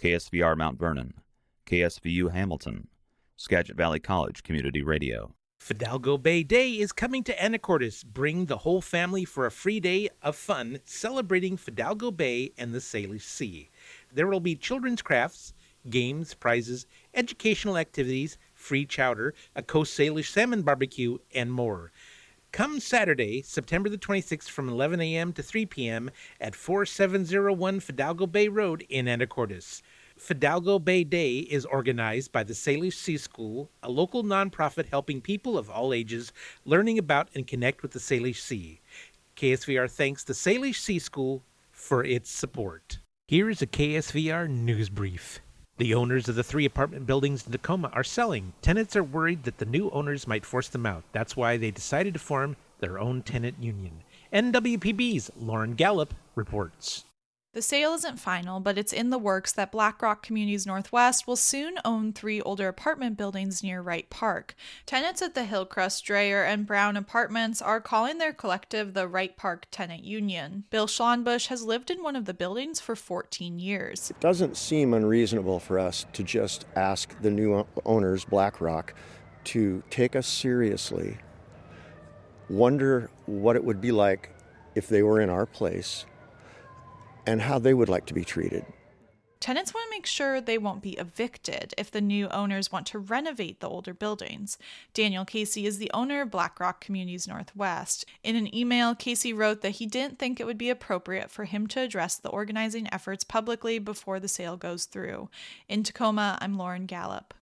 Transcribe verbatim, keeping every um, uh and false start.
K S V R Mount Vernon, K S V U Hamilton, Skagit Valley College Community Radio. Fidalgo Bay Day is coming to Anacortes. Bring the whole family for a free day of fun celebrating Fidalgo Bay and the Salish Sea. There will be children's crafts, games, prizes, educational activities, free chowder, a Coast Salish salmon barbecue, and more. Come Saturday, September the twenty-sixth from eleven a.m. to three p.m. at forty-seven oh one Fidalgo Bay Road in Anacortes. Fidalgo Bay Day is organized by the Salish Sea School, a local nonprofit helping people of all ages learning about and connect with the Salish Sea. K S V R thanks the Salish Sea School for its support. Here is a K S V R news brief. The owners of the three apartment buildings in Tacoma are selling. Tenants are worried that the new owners might force them out. That's why they decided to form their own tenant union. N W P B's Lauren Gallup reports. The sale isn't final, but it's in the works that BlackRock Communities Northwest will soon own three older apartment buildings near Wright Park. Tenants at the Hillcrest, Dreyer, and Brown apartments are calling their collective the Wright Park Tenant Union. Bill Schlonbush has lived in one of the buildings for fourteen years. It doesn't seem unreasonable for us to just ask the new owners, BlackRock, to take us seriously, wonder what it would be like if they were in our place, and how they would like to be treated. Tenants want to make sure they won't be evicted if the new owners want to renovate the older buildings. Daniel Casey is the owner of BlackRock Communities Northwest. In an email, Casey wrote that he didn't think it would be appropriate for him to address the organizing efforts publicly before the sale goes through. In Tacoma, I'm Lauren Gallup.